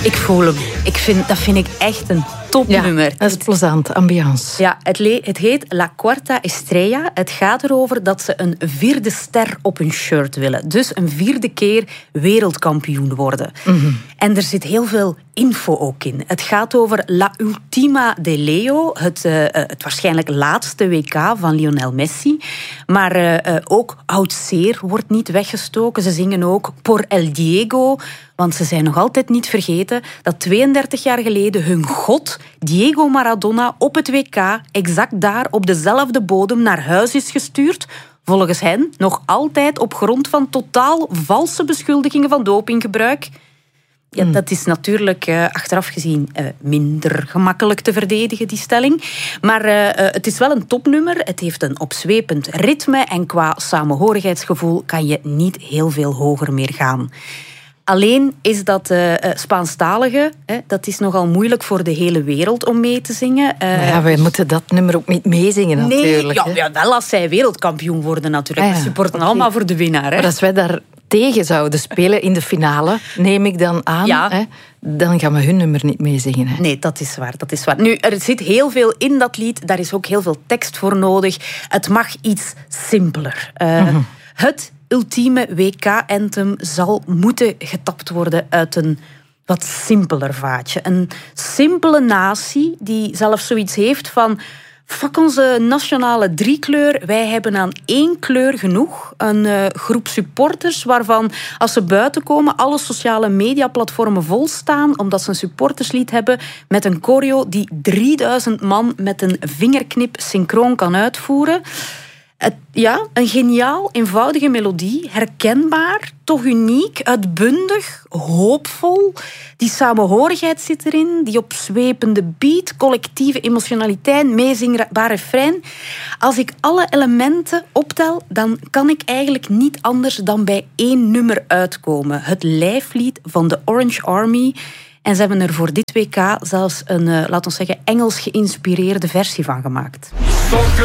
voel hem. Dat vind ik echt een topnummer. Ja, dat is plezant, ambiance. Ja, het heet La Cuarta Estrella. Het gaat erover dat ze een 4e ster op hun shirt willen. Dus een 4e keer wereldkampioen worden. Mm-hmm. En er zit heel veel info ook in. Het gaat over La Ultima de Leo, het waarschijnlijk laatste WK van Lionel Messi. Maar ook Oud Zeer wordt niet weggestoken. Ze zingen ook Por el Diego, want ze zijn nog altijd niet vergeten dat 32 jaar geleden hun god, Diego Maradona, op het WK exact daar op dezelfde bodem naar huis is gestuurd. Volgens hen nog altijd op grond van totaal valse beschuldigingen van dopinggebruik. Ja, dat is natuurlijk achteraf gezien minder gemakkelijk te verdedigen, die stelling. Maar het is wel een topnummer. Het heeft een opzwepend ritme en qua samenhorigheidsgevoel kan je niet heel veel hoger meer gaan. Alleen is dat Spaanstalige, dat is nogal moeilijk voor de hele wereld om mee te zingen. Wij moeten dat nummer ook niet meezingen natuurlijk. Nee, ja, wel als zij wereldkampioen worden natuurlijk. We supporten allemaal voor de winnaar. Maar als wij daar tegen zouden spelen in de finale, neem ik dan aan, dan gaan we hun nummer niet meezingen. Hè? Nee, dat is waar. Nu, er zit heel veel in dat lied. Daar is ook heel veel tekst voor nodig. Het mag iets simpeler. Het ultieme WK-anthem zal moeten getapt worden uit een wat simpeler vaatje. Een simpele natie die zelfs zoiets heeft van: fuck onze nationale driekleur, wij hebben aan 1 kleur genoeg. Een groep supporters waarvan, als ze buiten komen, alle sociale mediaplatformen volstaan omdat ze een supporterslied hebben met een choreo die 3000 man met een vingerknip synchroon kan uitvoeren. Een geniaal, eenvoudige melodie, herkenbaar, toch uniek, uitbundig, hoopvol. Die samenhorigheid zit erin, die opzwepende beat, collectieve emotionaliteit, meezingbaar refrein. Als ik alle elementen optel, dan kan ik eigenlijk niet anders dan bij 1 nummer uitkomen. Het lijflied van de Orange Army. En ze hebben er voor dit WK zelfs een, laten we zeggen, Engels geïnspireerde versie van gemaakt.